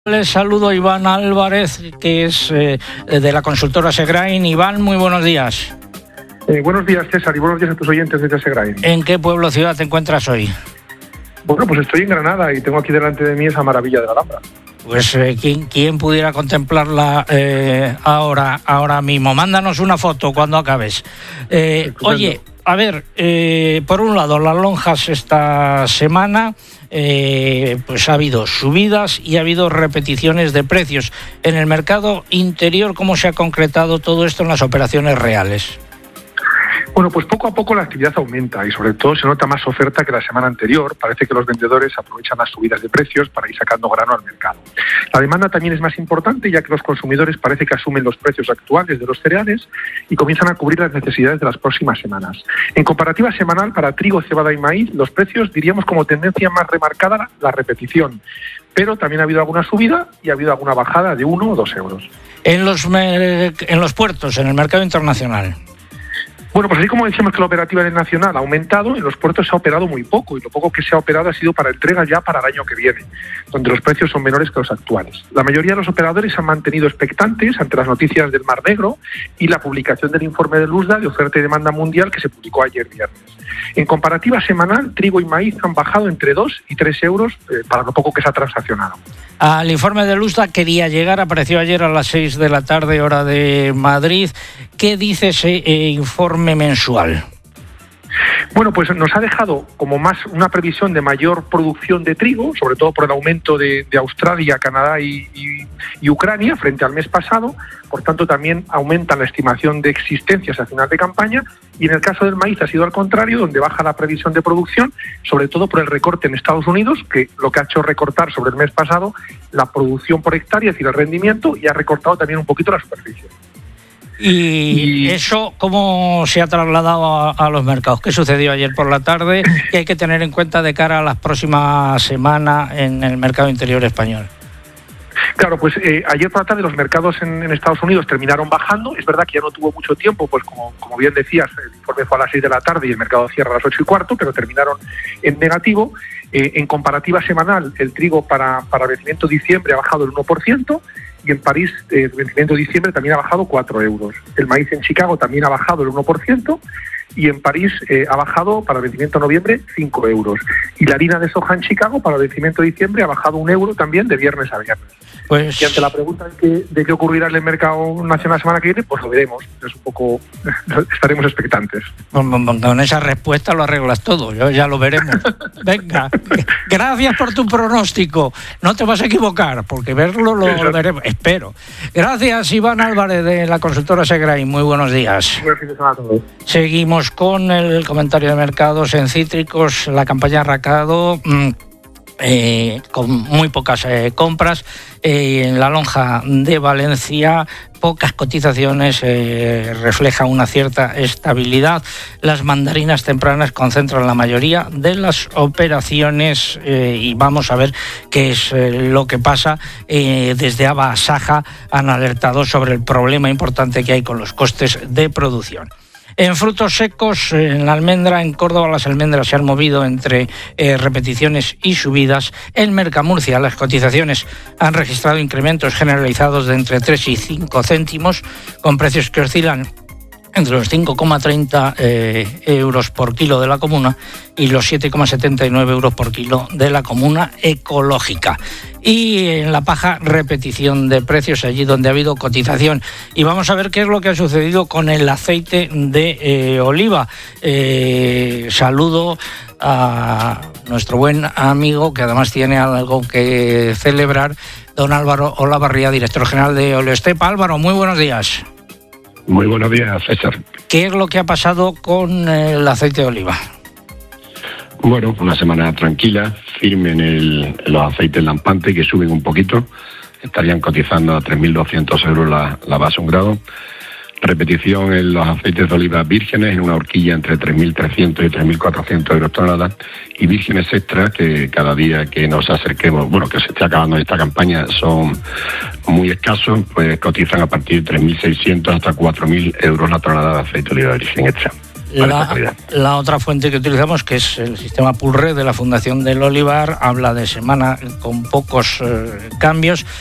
Les saludo a Iván Álvarez, que es de la consultora Segrain. Iván, muy buenos días. Buenos días, César, y buenos días a tus oyentes desde Segrain. ¿En qué pueblo o ciudad te encuentras hoy? Bueno, pues estoy en Granada y tengo aquí delante de mí esa maravilla de la Alhambra. Pues ¿quién pudiera contemplarla ahora mismo? Mándanos una foto cuando acabes. Oye, a ver, por un lado, las lonjas esta semana, pues ha habido subidas y ha habido repeticiones de precios. En el mercado interior, ¿cómo se ha concretado todo esto en las operaciones reales? Bueno, pues poco a poco la actividad aumenta y sobre todo se nota más oferta que la semana anterior. Parece que los vendedores aprovechan las subidas de precios para ir sacando grano al mercado. La demanda también es más importante, ya que los consumidores parece que asumen los precios actuales de los cereales y comienzan a cubrir las necesidades de las próximas semanas. En comparativa semanal, para trigo, cebada y maíz, los precios diríamos como tendencia más remarcada la repetición. Pero también ha habido alguna subida y ha habido alguna bajada de 1 o 2 euros. En los puertos, en el mercado internacional. Bueno, pues así como decíamos que la operativa del Nacional ha aumentado, en los puertos se ha operado muy poco y lo poco que se ha operado ha sido para entrega ya para el año que viene, donde los precios son menores que los actuales. La mayoría de los operadores se han mantenido expectantes ante las noticias del Mar Negro y la publicación del informe del USDA de oferta y demanda mundial que se publicó ayer viernes. En comparativa semanal, trigo y maíz han bajado entre 2 y 3 euros para lo poco que se ha transaccionado. Al informe del USDA quería llegar, apareció ayer a las 6 de la tarde, hora de Madrid. ¿Qué dice ese informe mensual? Bueno, pues nos ha dejado como más una previsión de mayor producción de trigo, sobre todo por el aumento de Australia, Canadá y Ucrania frente al mes pasado. Por tanto, también aumenta la estimación de existencias a final de campaña. Y en el caso del maíz ha sido al contrario, donde baja la previsión de producción, sobre todo por el recorte en Estados Unidos, que lo que ha hecho recortar sobre el mes pasado la producción por hectárea, es decir, el rendimiento, y ha recortado también un poquito la superficie. ¿Y eso cómo se ha trasladado a los mercados? ¿Qué sucedió ayer por la tarde? ¿Qué hay que tener en cuenta de cara a las próximas semanas en el mercado interior español? Claro, pues ayer por la tarde los mercados en Estados Unidos terminaron bajando. Es verdad que ya no tuvo mucho tiempo, pues como bien decías, el informe fue a las 6 de la tarde y el mercado cierra a las 8:15, pero terminaron en negativo. En comparativa semanal, el trigo para vencimiento de diciembre ha bajado el 1%, y en París, el vencimiento de diciembre también ha bajado 4 euros. El maíz en Chicago también ha bajado el 1%, y en París ha bajado para el vencimiento de noviembre 5 euros. Y la harina de soja en Chicago para el vencimiento de diciembre ha bajado 1 euro también de viernes a viernes. Pues... Y ante la pregunta de qué ocurrirá en el mercado nacional la semana que viene, pues lo veremos. Es un poco... estaremos expectantes. Con esa respuesta lo arreglas todo, ya lo veremos. Venga, gracias por tu pronóstico. No te vas a equivocar, porque verlo lo veremos, espero. Gracias, Iván Álvarez, de la consultora Segrain. Muy buenos días. Buen fin de semana a todos. Seguimos con el comentario de mercados en cítricos. La campaña ha arrancado con muy pocas compras. En la lonja de Valencia, pocas cotizaciones, refleja una cierta estabilidad. Las mandarinas tempranas concentran la mayoría de las operaciones y vamos a ver qué es lo que pasa. Desde Aba Saja han alertado sobre el problema importante que hay con los costes de producción. En frutos secos, en la almendra, en Córdoba las almendras se han movido entre repeticiones y subidas. En Mercamurcia las cotizaciones han registrado incrementos generalizados de entre 3 y 5 céntimos, con precios que oscilan entre los 5,30 euros por kilo de la comuna y los 7,79 euros por kilo de la comuna ecológica. Y en la paja, repetición de precios allí donde ha habido cotización. Y vamos a ver qué es lo que ha sucedido con el aceite de oliva. Saludo a nuestro buen amigo, que además tiene algo que celebrar, don Álvaro Olavarría, director general de Oleostepa. Álvaro, muy buenos días. Muy buenos días, César. ¿Qué es lo que ha pasado con el aceite de oliva? Bueno, una semana tranquila, firme en los aceites lampantes, que suben un poquito. Estarían cotizando a 3.200 euros la base 1 grado. Repetición en los aceites de oliva vírgenes, en una horquilla entre 3.300 y 3.400 euros tonelada. Y vírgenes extras, que cada día que nos acerquemos, bueno, que se esté acabando esta campaña, son muy escasos, pues cotizan a partir de 3.600 hasta 4.000 euros la tonelada de aceite de oliva virgen extra. La otra fuente que utilizamos, que es el sistema Pulred de la Fundación del Olivar, habla de semana con pocos cambios.